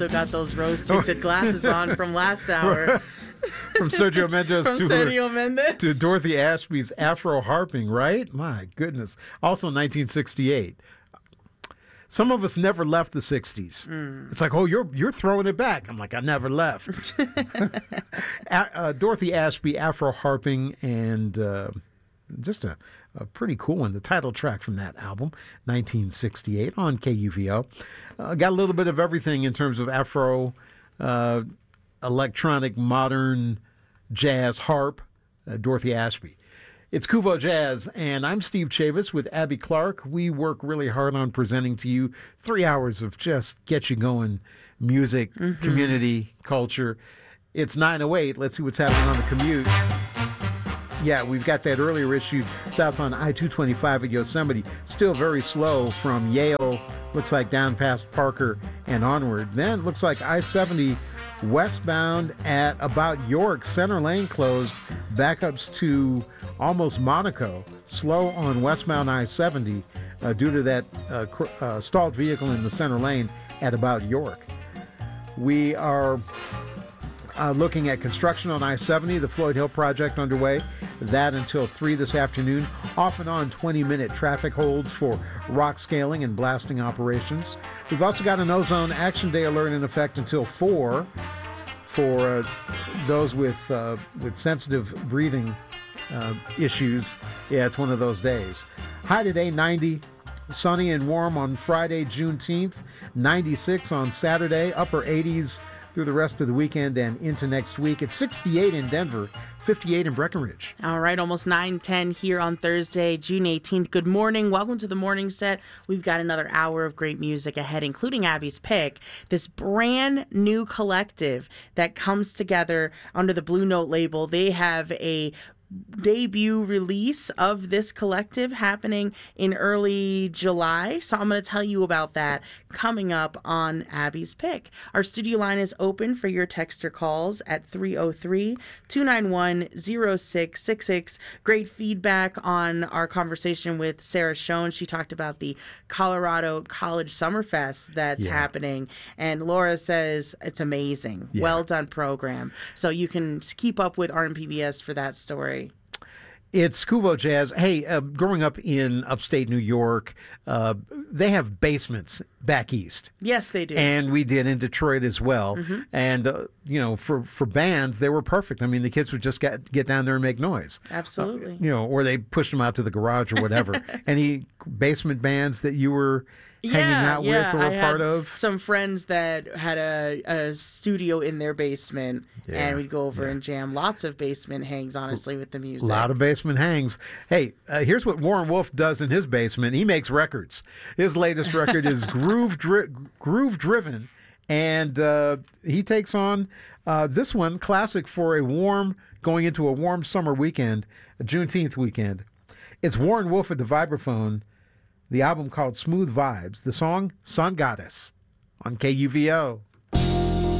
also got those rose-tinted glasses on from last hour. From Sergio Mendes to Dorothy Ashby's Afro harping, right? My goodness. Also 1968. Some of us never left the 60s. It's like, oh, you're throwing it back. I'm like, I never left. Dorothy Ashby, Afro harping, and just a pretty cool one. The title track from that album, 1968, on KUVO. Got a little bit of everything in terms of Afro, electronic, modern, jazz, harp, Dorothy Ashby. It's Kuvo Jazz, and I'm Steve Chavis with Abby Clark. We work really hard on presenting to you 3 hours of just get you going music, community, culture. It's 9:08. Let's see what's happening on the commute. Yeah, we've got that earlier issue south on I-225 at Yosemite. Still very slow from Yale, looks like down past Parker and onward. Then looks like I-70 westbound at about York, center lane closed, backups to almost Monaco. Slow on westbound I-70 due to that stalled vehicle in the center lane at about York. We are looking at construction on I-70, the Floyd Hill project underway. That until 3 this afternoon. Off and on 20-minute traffic holds for rock scaling and blasting operations. We've also got an ozone action day alert in effect until 4 for those with sensitive breathing issues. Yeah, it's one of those days. High today, 90. Sunny and warm on Friday, Juneteenth. 96 on Saturday. Upper 80s through the rest of the weekend and into next week. It's 68 in Denver, 58 in Breckenridge. All right, almost 9:10 here on Thursday, June 18th. Good morning. Welcome to the morning set. We've got another hour of great music ahead, including Abby's pick, this brand new collective that comes together under the Blue Note label. They have a debut release of this collective happening in early July. So I'm going to tell you about that coming up on Abby's Pick. Our studio line is open for your text or calls at 303-291-0666. Great feedback on our conversation with Sarah Schoen. She talked about the Colorado College Summerfest that's happening. And Laura says it's amazing. Yeah. Well done program. So you can keep up with RMPBS for that story. It's Kuvo Jazz. Hey, growing up in upstate New York, they have basements back east. Yes, they do. And we did in Detroit as well. And, for bands, they were perfect. I mean, the kids would just get down there and make noise. Absolutely. Or they pushed them out to the garage or whatever. Any basement bands that you were hanging out with or a part of? Some friends that had a studio in their basement, and we'd go over and jam. Lots of basement hangs, honestly, with the music. A lot of basement hangs. Hey, here's what Warren Wolf does in his basement. He makes records. His latest record is Groove Driven, and he takes on this one, classic for going into a warm summer weekend, a Juneteenth weekend. It's Warren Wolf at the vibraphone. The album called Smooth Vibes. The song, Sun Goddess, on KUVO.